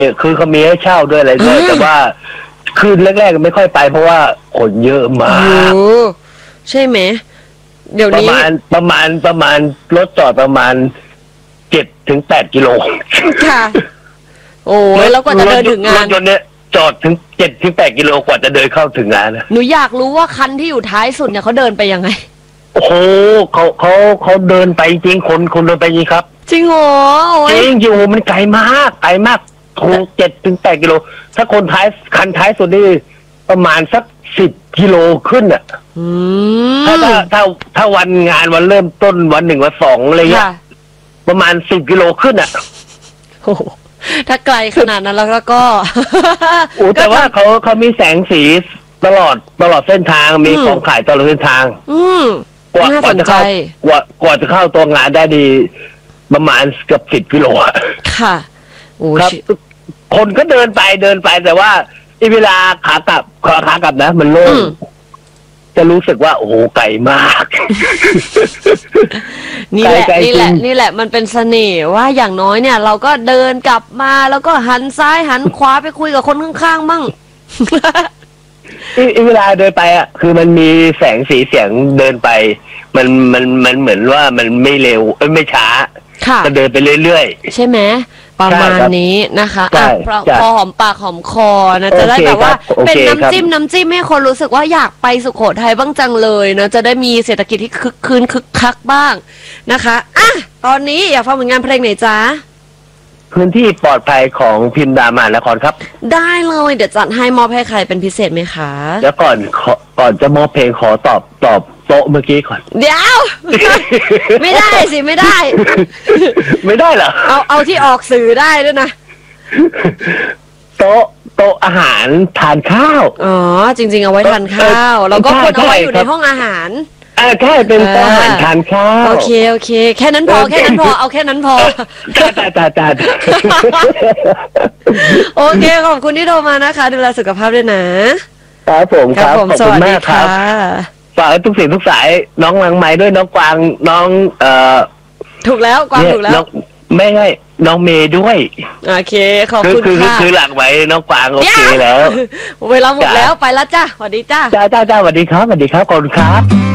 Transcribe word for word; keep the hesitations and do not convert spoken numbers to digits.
คือเขามีให้เช่าด้วยอะไรด้วยแต่ว่าคืนแรกๆไม่ค่อยไปเพราะว่าคนเยอะมากใช่ไหมเดี๋ยวนี้ประมาณประมาณประมาณรถจอดประมาณเจ็ดถึงแปดกิโลค่ะโอ้ยแล้วกว่าจะเดินถึงงานรถยนต์เนี้ยจอดถึงเจ็ดถึงแปดกิโลกว่าจะเดินเข้าถึงงานนะหนูอยากรู้ว่าคันที่อยู่ท้ายสุดเนี่ยเขาเดินไปยังไงโอ้โหเขาเขาเขาเดินไปจริงคนคนเดินไปจริงครับจริงเหรอจริงอยู่มันไกลมากไกลมากถูกเจ็ดถึงแปดกิโลถ้าคนท้ายคันท้ายสุดนี่ประมาณสักสิบกิโลขึ้นอ่ะถ้าถ้าถ้าถ้าวันงานวันเริ่มต้นวันหนึ่งวันสองอะไรเงี้ยประมาณสิบกิโลขึ้นอ่ะโอ้ถ้าไกลขนาดนั้นแล้วก็โอ้แต่ว่าเขาเขามีแสงสีตลอดตลอดเส้นทางมีของขายตลอดเส้นทางอืมกว่ากว่าจะเข้ากว่ากว่าจะเข้าตัวงานได้ดีประมาณเกือบสิบกิโลค่ะโอ้ครับคนก็เดินไปเดินไปแต่ว่าอีเวลาขากลับขากลับนะมันโล่งจะรู้สึกว่าโอ้โหไกลมากนี่แหละนี่แหละนี่แหละมันเป็นเสน่ห์ว่าอย่างน้อยเนี่ยเราก็เดินกลับมาแล้วก็หันซ้ายหันขวาไปคุยกับคนข้างๆมั่งอีเวลาเดินไปอ่ะคือมันมีแสงสีเสียงเดินไปมันมันมันเหมือนว่ามันไม่เร็วไม่ช้าจะเดินไปเรื่อยๆใช่ไหมประมาณนี้นะคะอ่ะพอหอมปากหอมคอนะจะได้แบบว่าเป็นน้ำจิ้มน้ำจิ้มให้คนรู้สึกว่าอยากไปสุโขทัยบ้างจังเลยนะจะได้มีเศรษฐกิจที่คึกคืนคึกคักบ้างนะคะอ่ะตอนนี้อยากฟังผลงานเพลงไหนจ๊ะพื้นที่ปลอดภัยของพิมพ์ดามานครครับได้เลยเดี๋ยวจัดให้มอบให้ใครเป็นพิเศษไหมคะเดี๋ยวก่อนก่อนจะมอบเพลงขอตอบตอบโต๊ะเมื่อกี้ก่อนเดี๋ยวไม่ได้สิไม่ได้ไม่ได้เหรอเอาเอาที่ออกสื่อได้ด้วยนะโต๊ะโต๊ะอาหารทานข้าวอ๋อจริงๆเอาไว้ทานข้าวเราก็ควรเอาไว้อยู่ในห้องอาหารอ่าแค่เป็นโต๊ะอาหารทานข้าวโอเคโอเคแค่นั้นพอแค่นั้นพอเอาแค่นั้นพอจ้าจ้าจ้าจ้าโอเคขอบคุณที่โทรมานะคะดูแลสุขภาพด้วยนะครับผมครับขอบคุณมากครับฝากทุกสิ่งทุกสายน้องลังไม้ด้วยน้องกวางน้องเอ่อถูกแล้วกวางถูกแล้วไม่ใช่น้องเมย์ด้วยโอเคขอบคุณค่ะคือหลังไว้น้องกวางโอเคแล้วเวลาหมดแล้วไปแล้วจ้าสวัสดีจ้าจ้าจ้าจ้าสวัสดีครับสวัสดีครับขอบคุณครับ